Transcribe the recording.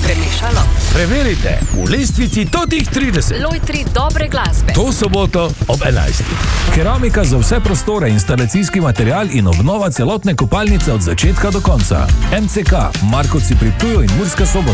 premešalo? Preverite v lestvici totih 30. Lojtri dobre glasbe. To soboto ob 11. Keramika za vse prostore, instalacijski material in obnova celotne kopalnice od začetka do konca. MCK, Markovci pri Ptuju in Murska Sobota.